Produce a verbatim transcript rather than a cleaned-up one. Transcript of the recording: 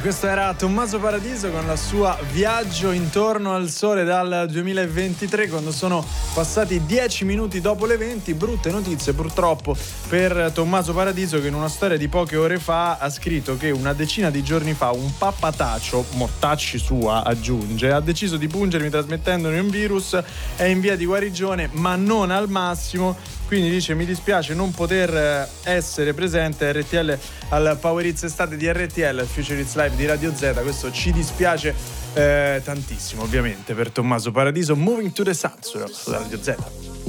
questo era Tommaso Paradiso con la sua Viaggio intorno al sole dal duemilaventitré, quando sono passati dieci minuti dopo le venti. Brutte notizie purtroppo per Tommaso Paradiso, che in una storia di poche ore fa ha scritto che una decina di giorni fa un pappataccio, mortacci sua aggiunge, ha deciso di pungermi trasmettendomi un virus, è in via di guarigione ma non al massimo. Quindi dice: mi dispiace non poter essere presente a R T L al Power Hits Estate di R T L, al Future Hits Live di Radio Z. Questo ci dispiace eh, tantissimo ovviamente per Tommaso Paradiso. Moving to the Sun su Radio Z.